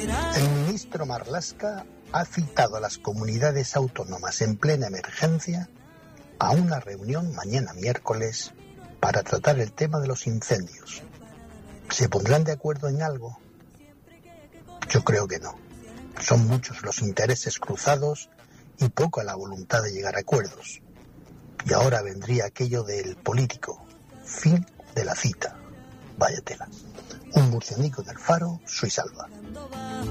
El ministro Marlaska ha citado a las comunidades autónomas en plena emergencia a una reunión mañana miércoles para tratar el tema de los incendios. ¿Se pondrán de acuerdo en algo? Yo creo que no. Son muchos los intereses cruzados y poca la voluntad de llegar a acuerdos. Y ahora vendría aquello del político. Fin de la cita. Vaya tela. Un murcianico del Faro, soy Salva.